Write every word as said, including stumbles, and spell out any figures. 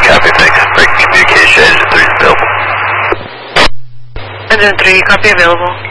Copy, thanks. Break communication, engine three is available. Engine three, copy available.